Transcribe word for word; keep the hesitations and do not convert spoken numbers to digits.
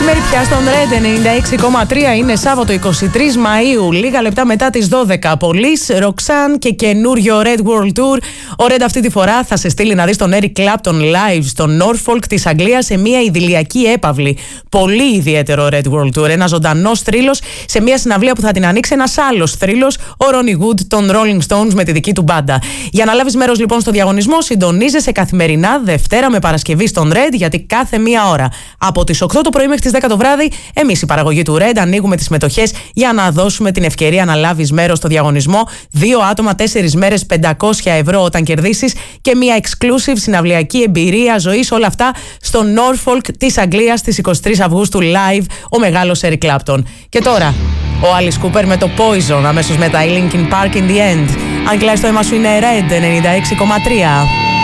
Μεσημέρι πια στον Red ενενήντα έξι κόμμα τρία. Είναι Σάββατο εικοστή τρίτη Μαΐου, λίγα λεπτά μετά τις δώδεκα. Police, Roxanne και καινούριο Red World Tour. Ο Red αυτή τη φορά θα σε στείλει να δεις τον Eric Clapton live στο Norfolk της Αγγλίας σε μια idηλιακή έπαυλη. Πολύ ιδιαίτερο Red World Tour. Ένα ζωντανός θρύλος σε μια συναυλία που θα την ανοίξει ένας άλλος θρύλος, ο Ronnie Wood των Rolling Stones με τη δική του μπάντα. Για να λάβεις μέρος λοιπόν στο διαγωνισμό, συντονίζεσαι καθημερινά Δευτέρα με Παρασκευή στον Red, γιατί κάθε μία ώρα από τις οκτώ το πρωί μέχρι τις δέκα το βράδυ, εμείς η παραγωγή του Red ανοίγουμε τις συμμετοχές για να δώσουμε την ευκαιρία να λάβεις μέρος στο διαγωνισμό. Δύο άτομα, τέσσερις μέρες, πεντακόσια ευρώ όταν κερδίσεις και μια exclusive συναυλιακή εμπειρία ζωής. Όλα αυτά στο Norfolk της Αγγλίας στις εικοστή τρίτη Αυγούστου live, ο μεγάλος Eric Clapton. Και τώρα, ο Alice Cooper με το Poison, αμέσως μετά η Linkin Park in the End. Αν κλάεις το αίμα σου είναι Red ενενήντα έξι κόμμα τρία.